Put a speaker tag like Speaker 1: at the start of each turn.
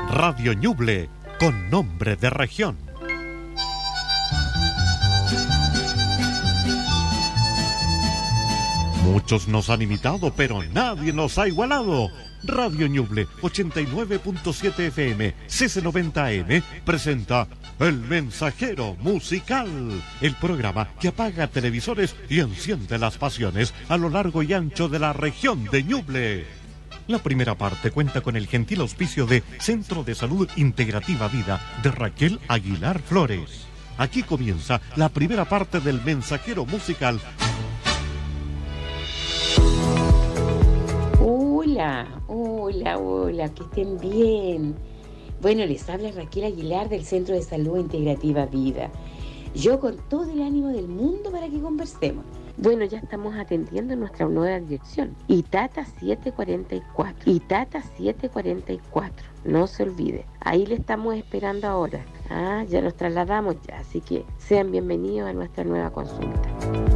Speaker 1: Radio Ñuble, con nombre de región. Muchos nos han imitado, pero nadie nos ha igualado. Radio Ñuble 89.7 FM, CC90M, presenta El Mensajero Musical, el programa que apaga televisores y enciende las pasiones a lo largo y ancho de la región de Ñuble. La primera parte cuenta con el gentil auspicio de Centro de Salud Integrativa Vida de Raquel Aguilar Flores. Aquí comienza la primera parte del Mensajero Musical.
Speaker 2: Hola, que estén bien. Bueno, les habla Raquel Aguilar del Centro de Salud Integrativa Vida. Yo con todo el ánimo del mundo para que conversemos. Bueno, ya estamos atendiendo nuestra nueva dirección. Itata 744. No se olvide. Ahí le estamos esperando ahora. Ya nos trasladamos ya, así que sean bienvenidos a nuestra nueva consulta.